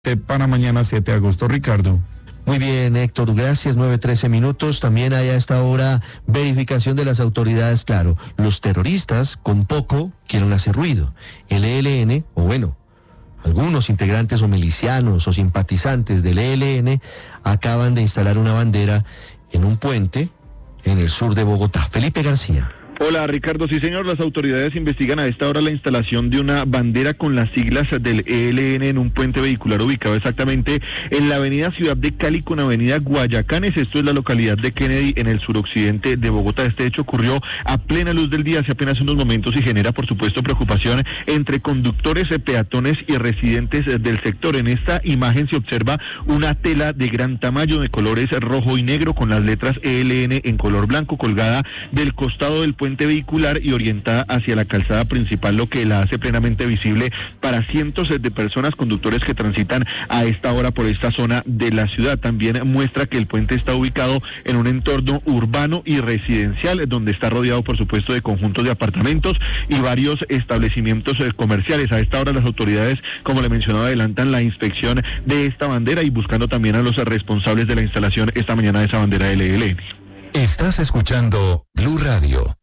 Para mañana 7 de agosto, Ricardo. Muy bien, Héctor, gracias, 9:13. También hay a esta hora verificación de las autoridades. Claro, los terroristas con poco quieren hacer ruido. El ELN, o bueno, algunos integrantes o milicianos o simpatizantes del ELN acaban de instalar una bandera en un puente en el sur de Bogotá. Felipe García. Hola Ricardo, sí señor, las autoridades investigan a esta hora la instalación de una bandera con las siglas del ELN en un puente vehicular ubicado exactamente en la avenida Ciudad de Cali con avenida Guayacanes. Esto es la localidad de Kennedy en el suroccidente de Bogotá. Este hecho ocurrió a plena luz del día hace apenas unos momentos y genera por supuesto preocupación entre conductores, peatones y residentes del sector. En esta imagen se observa una tela de gran tamaño de colores rojo y negro con las letras ELN en color blanco colgada del costado del puente vehicular y orientada hacia la calzada principal, lo que la hace plenamente visible para cientos de personas, conductores que transitan a esta hora por esta zona de la ciudad. También muestra que el puente está ubicado en un entorno urbano y residencial, donde está rodeado por supuesto de conjuntos de apartamentos y varios establecimientos comerciales. A esta hora las autoridades, como le mencionaba, adelantan la inspección de esta bandera y buscando también a los responsables de la instalación esta mañana de esa bandera del ELN. Estás escuchando Blue Radio.